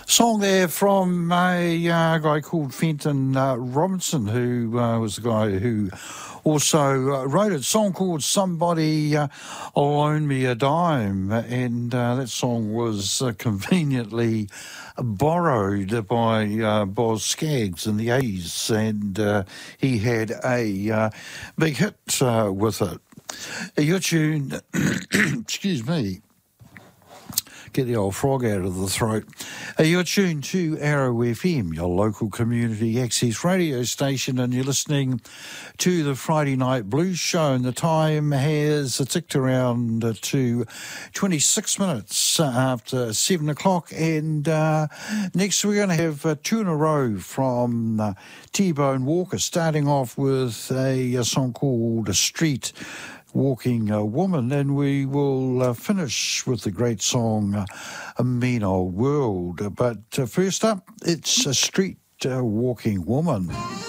Song there from a guy called Fenton Robinson, who was the guy who also wrote a song called Somebody Loan Me a Dime, and that song was conveniently borrowed by Boz Scaggs in the 80s, and he had a big hit with it. Your tune, excuse me, get the old frog out of the throat. You're tuned to Arrow FM, your local community access radio station, and you're listening to the Friday Night Blues Show, and the time has ticked around to 26 minutes after 7 o'clock, and next we're going to have two in a row from T-Bone Walker, starting off with a song called A Street Walking Woman, and we will finish with the great song A Mean Old World. But first up, it's A Street Walking Woman.